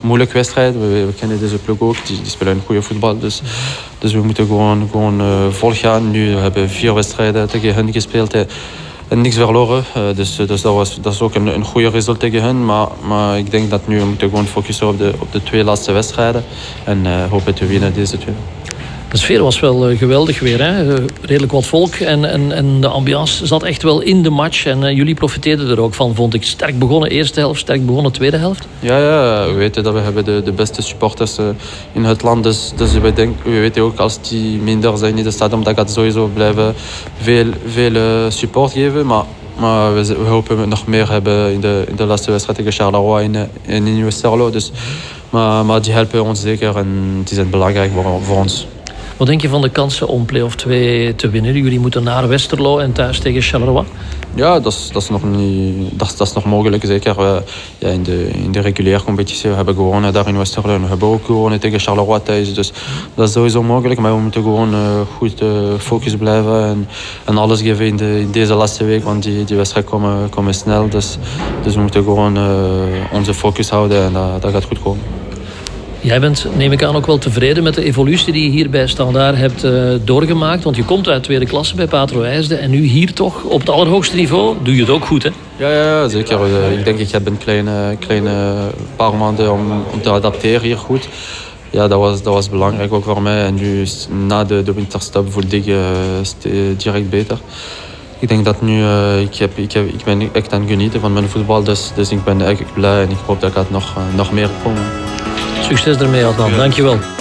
Moeilijke wedstrijd. We kennen deze ploeg ook. Die spelen een goede voetbal. Dus we moeten gewoon vol gaan. Nu hebben we 4 wedstrijden tegen hen gespeeld. En niks verloren. Dus dat is ook een goede result tegen hen. Maar ik denk dat nu we moeten gewoon focussen op de 2 laatste wedstrijden. En hopen te winnen deze 2. De sfeer was wel geweldig weer. Hè? Redelijk wat volk. En de ambiance zat echt wel in de match. En jullie profiteerden er ook van, vond ik. Sterk begonnen eerste helft, sterk begonnen tweede helft. Ja, we weten dat we hebben de beste supporters in het land. Dus we weten ook als die minder zijn in het stadion, dat gaat sowieso blijven veel support geven. Maar we hopen nog meer hebben in de laatste wedstrijd tegen Charleroi in Nieuw-Westerlo. Dus, maar die helpen ons zeker en die zijn belangrijk voor ons. Wat denk je van de kansen om play-off 2 te winnen? Jullie moeten naar Westerlo en thuis tegen Charleroi. Ja, dat is nog mogelijk. Zeker in de reguliere competitie we hebben gewonnen daar in Westerlo. We hebben ook gewonnen tegen Charleroi thuis. Dus dat is sowieso mogelijk. Maar we moeten gewoon goed focus blijven en alles geven in deze laatste week. Want die wedstrijden komen snel. Dus we moeten gewoon onze focus houden en dat gaat goed komen. Jij bent, neem ik aan, ook wel tevreden met de evolutie die je hier bij Standaard hebt doorgemaakt. Want je komt uit tweede klasse bij Patro IJsden. En nu hier toch, op het allerhoogste niveau, doe je het ook goed, hè? Ja, zeker. Ik denk ik heb een kleine paar maanden om te adapteren hier goed. Ja, dat was belangrijk ook voor mij. En nu, na de winterstop, voelde ik direct beter. Ik denk dat nu, ik ben echt aan het genieten van mijn voetbal. Dus ik ben echt blij en ik hoop dat gaat nog meer komen. Succes ermee, Adnan. Dankjewel.